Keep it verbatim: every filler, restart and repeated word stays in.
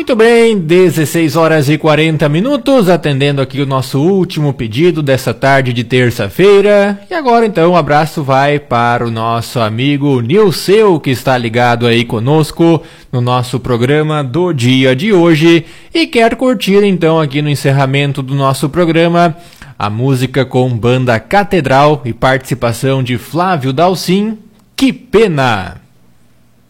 Muito bem, dezesseis horas e quarenta minutos, atendendo aqui o nosso último pedido dessa tarde de terça-feira. E agora então o abraço vai para o nosso amigo Nilceu, que está ligado aí conosco no nosso programa do dia de hoje e quer curtir então aqui no encerramento do nosso programa a música com banda Catedral e participação de Flávio Dalcin, Que Pena!